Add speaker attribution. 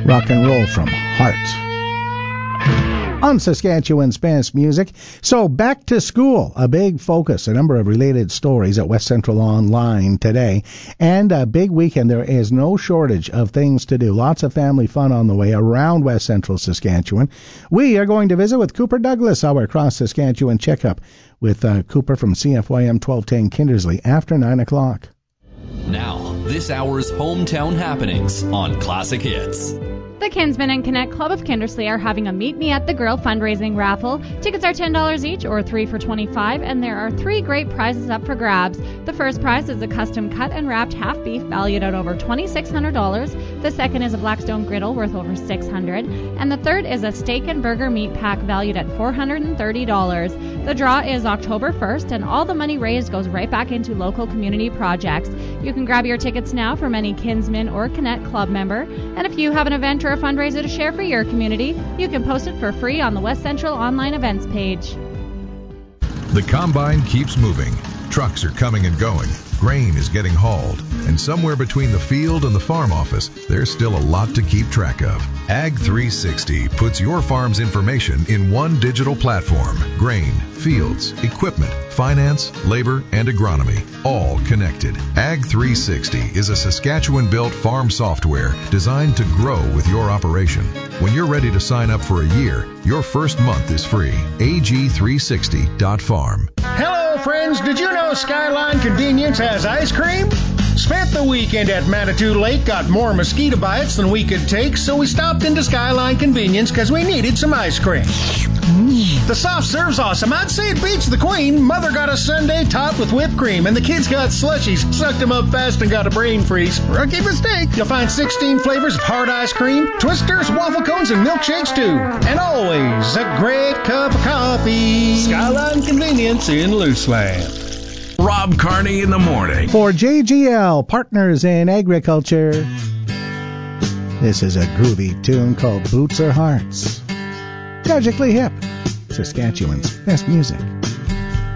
Speaker 1: Rock and roll from Heart on Saskatchewan's best music. So back to school, a big focus, a number of related stories at West Central Online today, and a big weekend. There is no shortage of things to do. Lots of family fun on the way around West Central Saskatchewan. We are going to visit with Cooper Douglas, our Cross Saskatchewan checkup with Cooper from CFYM 1210 Kindersley after 9 o'clock.
Speaker 2: Now, this hour's hometown happenings on Classic Hits.
Speaker 3: The Kinsman and Connect Club of Kindersley are having a Meet Me at the Grill fundraising raffle. Tickets are $10 each or 3 for $25, and there are 3 great prizes up for grabs. The first prize is a custom cut and wrapped half beef valued at over $2,600. The second is a Blackstone griddle worth over $600, and the third is a steak and burger meat pack valued at $430. The draw is October 1st, and all the money raised goes right back into local community projects. You can grab your tickets now from any Kinsman or Connect Club member, and if you have an event or a fundraiser to share for your community, you can post it for free on the West Central Online Events page.
Speaker 4: The combine keeps moving. Trucks are coming and going. Grain is getting hauled. And somewhere between the field and the farm office, there's still a lot to keep track of. Ag 360 puts your farm's information in one digital platform. Grain, fields, equipment, finance, labor, and agronomy, all connected. Ag 360 is a Saskatchewan-built farm software designed to grow with your operation. When you're ready to sign up for a year, your first month is free. ag360.farm.
Speaker 5: Hello, friends. Did you know Skyline Convenience has ice cream? Spent the weekend at Manitou Lake, got more mosquito bites than we could take, so we stopped into Skyline Convenience because we needed some ice cream. The soft serve's awesome. I'd say it beats the Queen. Mother got a sundae topped with whipped cream, and the kids got slushies, sucked them up fast and got a brain freeze. Rookie mistake. You'll find 16 flavors of hard ice cream, twisters, waffle cones, and milkshakes too. And always a great cup of coffee. Skyline Convenience in Luceland.
Speaker 6: Rob Carney in the morning.
Speaker 1: For JGL, Partners in Agriculture, this is a groovy tune called Boots or Hearts. Tragically hip, Saskatchewan's best music.